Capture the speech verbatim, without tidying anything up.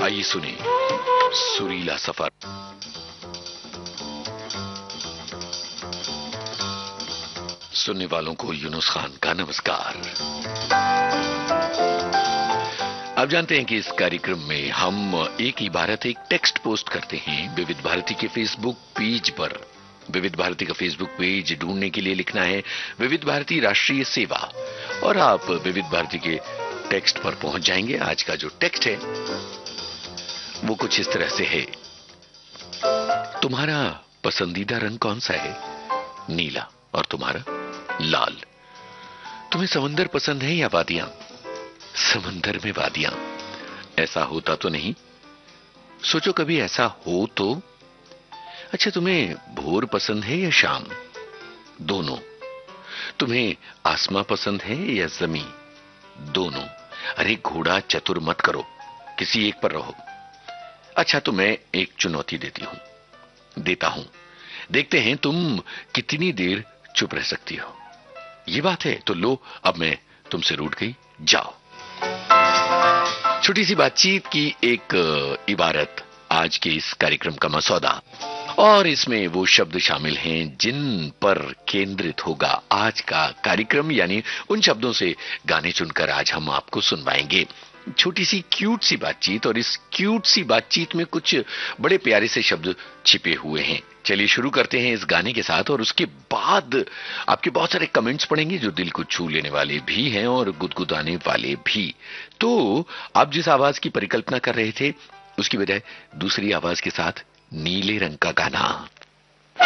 आइए सुने सुरीला सफर। सुनने वालों को यूनुस खान का नमस्कार। आप जानते हैं कि इस कार्यक्रम में हम एक इबारत एक टेक्स्ट पोस्ट करते हैं विविध भारती के फेसबुक पेज पर। विविध भारती का फेसबुक पेज ढूंढने के लिए लिखना है विविध भारती राष्ट्रीय सेवा और आप विविध भारती के टेक्स्ट पर पहुंच जाएंगे। आज का जो टेक्स्ट है वो कुछ इस तरह से है। तुम्हारा पसंदीदा रंग कौन सा है? नीला। और तुम्हारा? लाल। तुम्हें समंदर पसंद है या वादियां? समंदर में वादियां। ऐसा होता तो नहीं? सोचो कभी ऐसा हो तो। अच्छा, तुम्हें भोर पसंद है या शाम? दोनों। तुम्हें आसमां पसंद है या जमीन? दोनों। अरे घोड़ा चतुर मत करो, किसी एक पर रहो। अच्छा, तो मैं एक चुनौती देती हूं देता हूं देखते हैं तुम कितनी देर चुप रह सकती हो। ये बात है तो लो, अब मैं तुमसे रूठ गई, जाओ। छोटी सी बातचीत की एक इबारत आज के इस कार्यक्रम का मसौदा, और इसमें वो शब्द शामिल हैं जिन पर केंद्रित होगा आज का कार्यक्रम, यानी उन शब्दों से गाने चुनकर आज हम आपको सुनवाएंगे। छोटी सी क्यूट सी बातचीत, और इस क्यूट सी बातचीत में कुछ बड़े प्यारे से शब्द छिपे हुए हैं। चलिए शुरू करते हैं इस गाने के साथ, और उसके बाद आपके बहुत सारे कमेंट्स पढ़ेंगे जो दिल को छू लेने वाले भी हैं और गुदगुदाने वाले भी। तो आप जिस आवाज की परिकल्पना कर रहे थे उसकी बजाय दूसरी आवाज के साथ नीले रंग का गाना।